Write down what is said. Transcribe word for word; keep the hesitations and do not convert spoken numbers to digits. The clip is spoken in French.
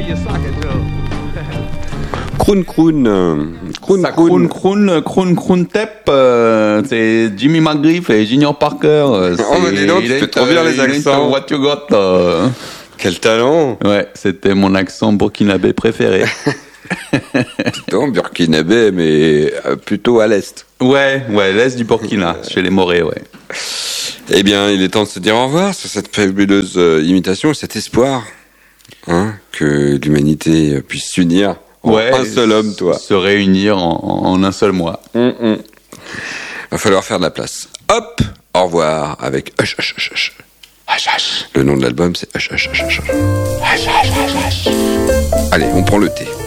Kroon Kroon, euh, Kroon Ça Kroon. croune, croune, croune, croune, tep, euh, c'est Jimmy McGriff et Junior Parker. euh, Oh, mais dis donc, tu il fais est, trop bien euh, les il est, accents. euh, What you got, euh. Quel talent. Ouais, c'était mon accent burkinabé préféré. Donc burkinabé, mais euh, plutôt à l'est. Ouais, ouais, l'est du Burkina, chez les Morés, ouais. Eh bien, il est temps de se dire au revoir sur cette fabuleuse euh, imitation, cet espoir hein, que l'humanité puisse s'unir en Ouais, un seul homme, toi. Se réunir en, en un seul mois. Hum, hum. Va falloir faire de la place. Hop, au revoir avec Hush Hush Hush Hush. Hush Hush. Le nom de l'album, c'est Hush Hush Hush Hush. Hush Hush Hush Hush. Allez, on prend le thé.